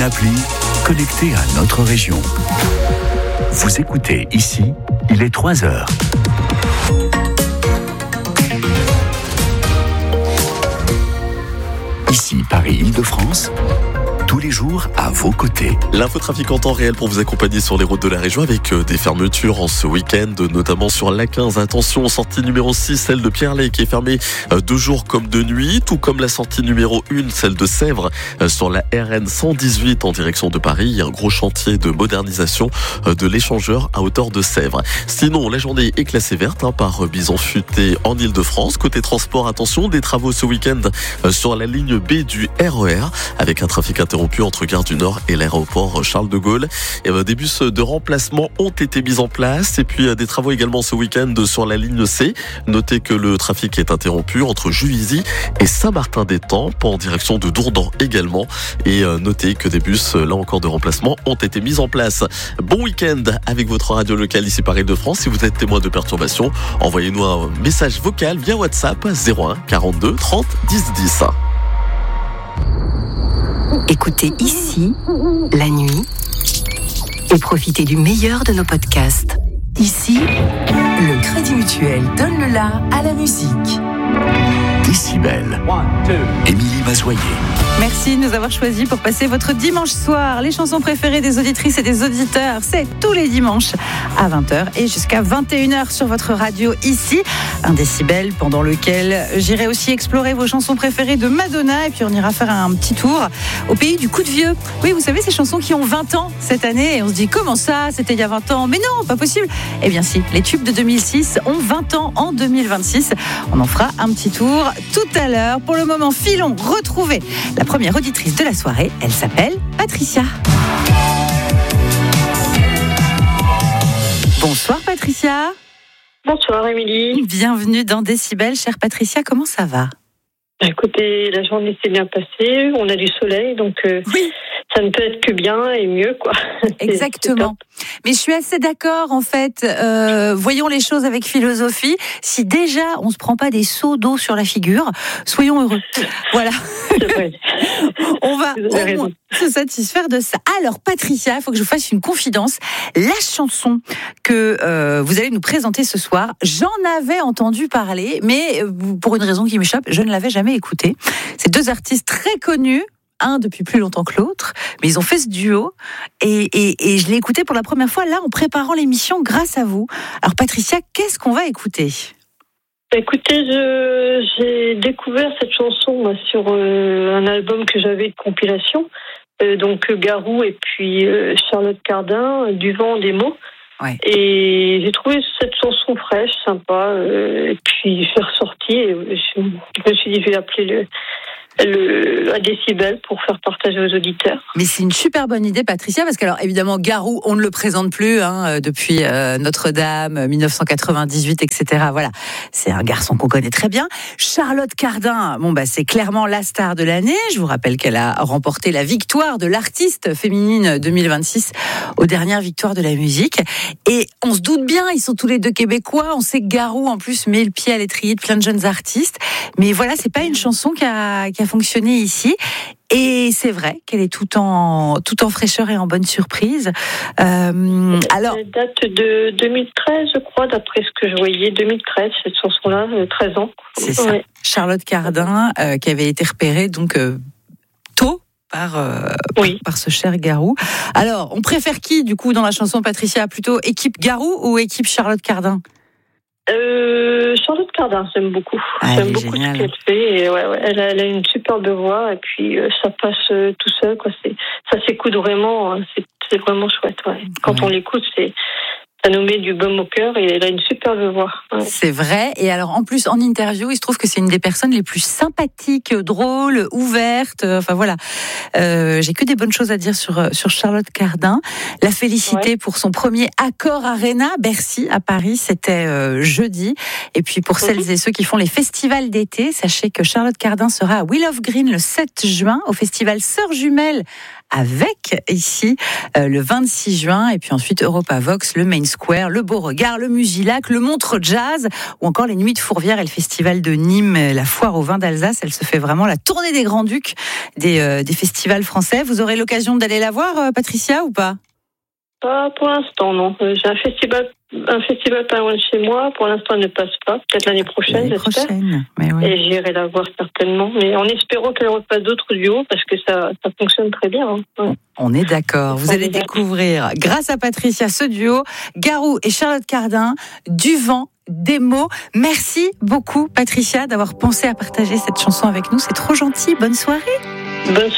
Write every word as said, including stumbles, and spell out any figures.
appli, connecté à notre région. Vous écoutez ici, il est trois heures. Ici, Paris-Île-de-France, tous les jours à vos côtés. L'infotrafic en temps réel pour vous accompagner sur les routes de la région avec des fermetures en ce week-end, notamment sur l'A quinze. Attention, sortie numéro six, celle de Pierrelet, qui est fermée de jour comme de nuit, tout comme la sortie numéro un, celle de Sèvres, sur la R N cent dix-huit en direction de Paris. Il y a un gros chantier de modernisation de l'échangeur à hauteur de Sèvres. Sinon, la journée est classée verte hein, par Bison Futé en Île-de-France. Côté transport, attention, des travaux ce week-end sur la ligne B du R E R avec un trafic interrompu entre Gare du Nord et l'aéroport Charles de Gaulle. Et ben, des bus de remplacement ont été mis en place et puis des travaux également ce week-end sur la ligne C. Notez que le trafic est interrompu entre Juvisy et Saint-Martin-d'Étampes en direction de Dourdan également. Et notez que des bus là encore de remplacement ont été mis en place. Bon week-end avec votre radio locale ici par Île-de-France. Si vous êtes témoin de perturbations, envoyez-nous un message vocal via WhatsApp zéro un quarante-deux trente dix dix. Écoutez ici, la nuit, et profitez du meilleur de nos podcasts. Ici, le Crédit Mutuel donne le la à la musique. Décibel. Émilie Mazoyer. Merci de nous avoir choisis pour passer votre dimanche soir. Les chansons préférées des auditrices et des auditeurs, c'est tous les dimanches à vingt heures et jusqu'à vingt et une heures sur votre radio ici. Un décibel pendant lequel j'irai aussi explorer vos chansons préférées de Madonna et puis on ira faire un petit tour au pays du coup de vieux. Oui, vous savez, ces chansons qui ont vingt ans cette année et on se dit comment ça, c'était il y a vingt ans? Mais non, pas possible. Eh bien si, les tubes de deux mille six ont vingt ans en deux mille vingt-six. On en fera un petit tour tout à l'heure. Pour le moment, filons retrouver la première auditrice de la soirée. Elle s'appelle Patricia. Bonsoir Patricia. Bonsoir Émilie. Bienvenue dans Décibel. Chère Patricia, comment ça va? Écoutez, la journée s'est bien passée, on a du soleil, donc euh, oui. Ça ne peut être que bien et mieux, quoi. Exactement. Mais je suis assez d'accord, en fait. Euh, voyons les choses avec philosophie. Si déjà on se prend pas des seaux d'eau sur la figure, soyons heureux. Voilà. C'est vrai. On va au moins se satisfaire de ça. Alors, Patricia, il faut que je vous fasse une confidence. La chanson que euh, vous allez nous présenter ce soir, j'en avais entendu parler, mais pour une raison qui m'échappe, je ne l'avais jamais écoutée. C'est deux artistes très connus. Un depuis plus longtemps que l'autre, mais ils ont fait ce duo et, et, et je l'ai écouté pour la première fois là en préparant l'émission grâce à vous. Alors Patricia, qu'est-ce qu'on va écouter? Écoutez, je, j'ai découvert cette chanson moi, sur euh, un album que j'avais de compilation, euh, donc Garou et puis euh, Charlotte Cardin, Du vent des mots. Ouais. Et j'ai trouvé cette chanson fraîche, sympa, euh, et puis je l'ai ressortie et je, je me suis dit je vais appeler le Le, à Décibel pour faire partager aux auditeurs. Mais c'est une super bonne idée, Patricia, parce que alors évidemment Garou, on ne le présente plus hein, depuis euh, Notre-Dame, dix-neuf cent quatre-vingt-dix-huit, et cetera. Voilà, c'est un garçon qu'on connaît très bien. Charlotte Cardin, bon bah c'est clairement la star de l'année. Je vous rappelle qu'elle a remporté la victoire de l'artiste féminine deux mille vingt-six aux dernières victoires de la musique. Et on se doute bien, ils sont tous les deux québécois. On sait que Garou en plus met le pied à l'étrier de plein de jeunes artistes. Mais voilà, c'est pas une chanson qui a, qui a fonctionné ici. Et c'est vrai qu'elle est tout en, tout en fraîcheur et en bonne surprise. Euh, alors, elle date de deux mille treize, je crois, d'après ce que je voyais. deux mille treize, cette chanson-là, treize ans. C'est ça. Ouais. Charlotte Cardin, euh, qui avait été repérée donc euh, tôt par, euh, oui. par, par ce cher Garou. Alors, on préfère qui, du coup, dans la chanson, Patricia? Plutôt équipe Garou ou équipe Charlotte Cardin? Euh, Charlotte Cardin, j'aime beaucoup. Ah, j'aime beaucoup géniale. ce qu'elle fait. Et ouais, ouais, elle, a, elle a une superbe voix et puis euh, ça passe euh, tout seul. Quoi. C'est, ça s'écoute vraiment. Hein, c'est, c'est vraiment chouette. Ouais. Quand ouais. on l'écoute, c'est, ça nous met du baume au cœur et elle a une superbe voix. Ouais. C'est vrai. Et alors, en plus, en interview, il se trouve que c'est une des personnes les plus sympathiques, drôles, ouvertes. Enfin, voilà. Euh, j'ai que des bonnes choses à dire sur, sur Charlotte Cardin. La féliciter ouais. pour son premier Accor Arena, Bercy, à Paris. C'était euh, jeudi. Et puis, pour celles mmh. et ceux qui font les festivals d'été, sachez que Charlotte Cardin sera à Willow Green le sept juin, au festival Sœurs Jumelles avec ici euh, le vingt-six juin. Et puis ensuite Europa Vox, le Main Square, le Beauregard, le Musilac, le Montreux Jazz ou encore les Nuits de Fourvière et le Festival de Nîmes, la foire au vin d'Alsace. Elle se fait vraiment la tournée des Grands-Ducs des, euh, des festivals français. Vous aurez l'occasion d'aller la voir, euh, Patricia, ou pas ? Pas pour l'instant, non. Euh, J'ai un festival, un festival pas loin de chez moi. Pour l'instant, elle ne passe pas. Peut-être l'année prochaine, L'année j'espère. prochaine, mais oui. Et j'irai la voir certainement. Mais en espérant qu'elle repasse d'autres duos, parce que ça, ça fonctionne très bien. Hein. Ouais. On est d'accord. Vous allez découvrir, grâce à Patricia, ce duo, Garou et Charlotte Cardin, du vent, des mots. Merci beaucoup, Patricia, d'avoir pensé à partager cette chanson avec nous. C'est trop gentil. Bonne soirée. Bonne